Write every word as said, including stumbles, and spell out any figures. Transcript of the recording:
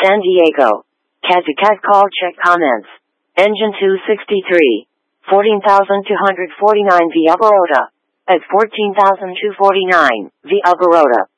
San Diego. Kazukat call check comments. Engine two sixty-three. fourteen thousand two hundred forty-nine via Baroda. At fourteen thousand two hundred forty-nine via Baroda.